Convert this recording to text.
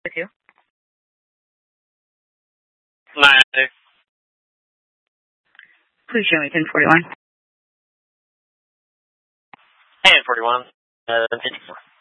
with you. 9. Please show me 1041. 1041. 54.